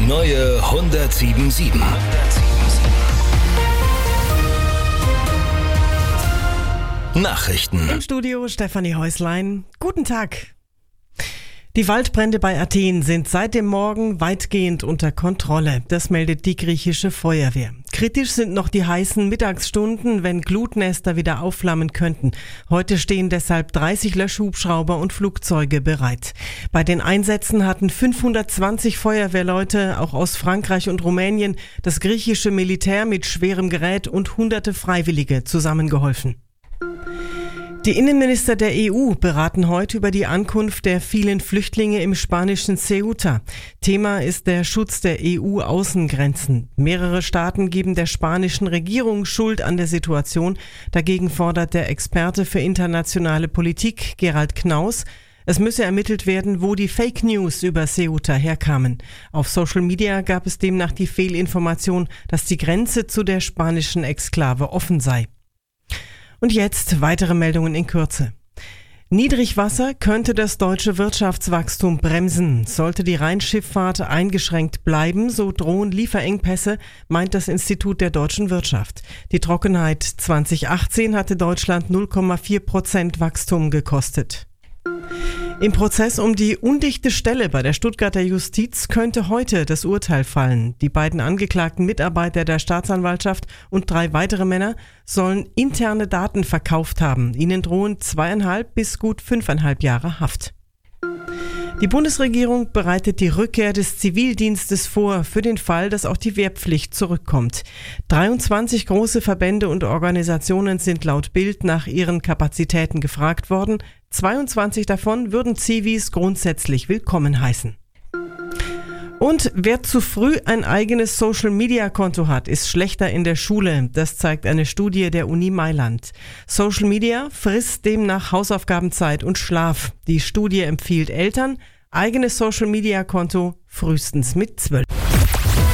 neue 107.7. Nachrichten. Im Studio Stefanie Häuslein. Guten Tag. Die Waldbrände bei Athen sind seit dem Morgen weitgehend unter Kontrolle. Das meldet die griechische Feuerwehr. Kritisch sind noch die heißen Mittagsstunden, wenn Glutnester wieder aufflammen könnten. Heute stehen deshalb 30 Löschhubschrauber und Flugzeuge bereit. Bei den Einsätzen hatten 520 Feuerwehrleute, auch aus Frankreich und Rumänien, das griechische Militär mit schwerem Gerät und hunderte Freiwillige zusammengeholfen. Die Innenminister der EU beraten heute über die Ankunft der vielen Flüchtlinge im spanischen Ceuta. Thema ist der Schutz der EU-Außengrenzen. Mehrere Staaten geben der spanischen Regierung Schuld an der Situation. Dagegen fordert der Experte für internationale Politik, Gerald Knaus, es müsse ermittelt werden, wo die Fake News über Ceuta herkamen. Auf Social Media gab es demnach die Fehlinformation, dass die Grenze zu der spanischen Exklave offen sei. Und jetzt weitere Meldungen in Kürze. Niedrigwasser könnte das deutsche Wirtschaftswachstum bremsen. Sollte die Rheinschifffahrt eingeschränkt bleiben, so drohen Lieferengpässe, meint das Institut der deutschen Wirtschaft. Die Trockenheit 2018 hatte Deutschland 0,4% Wachstum gekostet. Im Prozess um die undichte Stelle bei der Stuttgarter Justiz könnte heute das Urteil fallen. Die beiden angeklagten Mitarbeiter der Staatsanwaltschaft und 3 weitere Männer sollen interne Daten verkauft haben. Ihnen drohen 2,5 bis gut 5,5 Jahre Haft. Die Bundesregierung bereitet die Rückkehr des Zivildienstes vor, für den Fall, dass auch die Wehrpflicht zurückkommt. 23 große Verbände und Organisationen sind laut Bild nach ihren Kapazitäten gefragt worden. 22 davon würden Zivis grundsätzlich willkommen heißen. Und wer zu früh ein eigenes Social-Media-Konto hat, ist schlechter in der Schule. Das zeigt eine Studie der Uni Mailand. Social Media frisst demnach Hausaufgabenzeit und Schlaf. Die Studie empfiehlt Eltern, eigenes Social-Media-Konto frühestens mit 12.